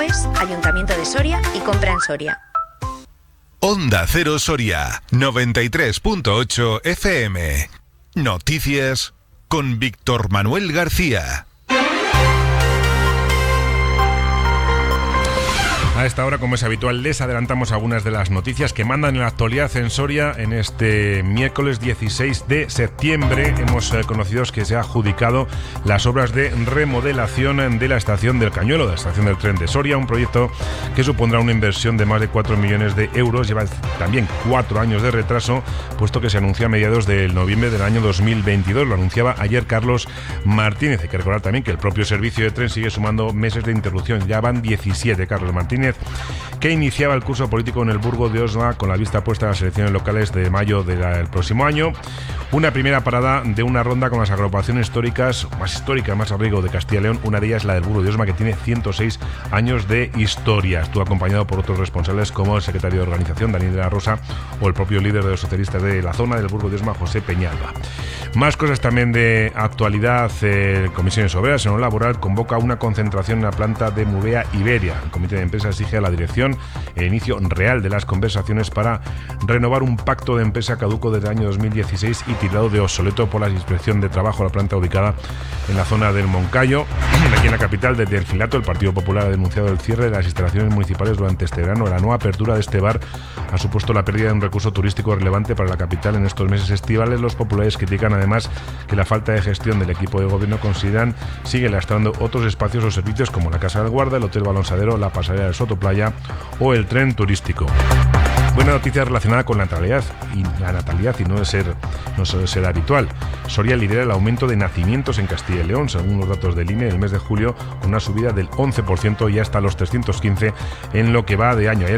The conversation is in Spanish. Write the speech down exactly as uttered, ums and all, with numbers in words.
Ayuntamiento de Soria y compra en Soria. Onda Cero Soria, noventa y tres punto ocho F M. Noticias con Víctor Manuel García. A esta hora, como es habitual, les adelantamos algunas de las noticias que mandan en la actualidad en Soria en este miércoles dieciséis de septiembre. Hemos eh, conocido que se ha adjudicado las obras de remodelación de la estación del Cañuelo, de la estación del tren de Soria, un proyecto que supondrá una inversión de más de cuatro millones de euros. Lleva también cuatro años de retraso, puesto que se anunció a mediados de noviembre del año dos mil veintidós. Lo anunciaba ayer Carlos Martínez. Hay que recordar también que el propio servicio de tren sigue sumando meses de interrupción. Ya van diecisiete. Carlos Martínez, que iniciaba el curso político en el Burgo de Osma con la vista puesta a las elecciones locales de mayo del próximo año. Una primera parada de una ronda con las agrupaciones históricas más históricas, más abrigo de Castilla y León. Una de ellas, la del Burgo de Osma, que tiene ciento seis años de historia. Estuvo acompañado por otros responsables como el secretario de organización, Daniel de la Rosa, o el propio líder de los socialistas de la zona del Burgo de Osma, José Peñalba. Más cosas también de actualidad. Eh, Comisiones Obreras, en lo laboral, convoca una concentración en la planta de Mubea Iberia. El comité de empresa exige a la dirección el inicio real de las conversaciones para renovar un pacto de empresa caduco desde el año dos mil dieciséis y tildado de obsoleto por la inspección de trabajo. La planta ubicada en la zona del Moncayo, aquí en la capital. Desde el Filato, el Partido Popular ha denunciado el cierre de las instalaciones municipales durante este verano. La nueva apertura de este bar ha supuesto la pérdida de un recurso turístico relevante para la capital en estos meses estivales. Los populares critican además que la falta de gestión del equipo de gobierno, consideran, sigue lastrando otros espacios o servicios como la Casa del Guarda, el Hotel Balonsadero, la Pasarela del Sotoplaya o el tren turístico. Buena noticia relacionada con la natalidad y la natalidad y no de ser no suele ser habitual. Soria lidera el aumento de nacimientos en Castilla y León, según los datos del I N E, el mes de julio, con una subida del once por ciento y hasta los trescientos quince en lo que va de año. Ayer